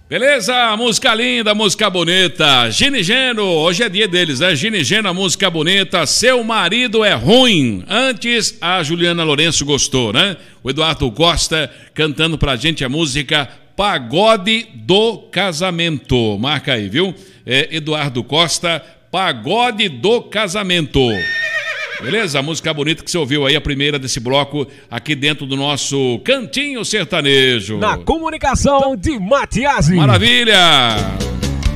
Beleza? Música linda, música bonita. Gini Geno, hoje é dia deles, né? Gini Geno, a música bonita. Seu marido é ruim. Antes, a Juliana Lourenço gostou, né? O Eduardo Costa cantando pra gente a música Pagode do Casamento. Marca aí, viu? Eduardo Costa, Pagode do Casamento. Beleza? A música bonita que você ouviu aí, a primeira desse bloco, aqui dentro do nosso Cantinho Sertanejo. Na comunicação de Matiasi. Maravilha!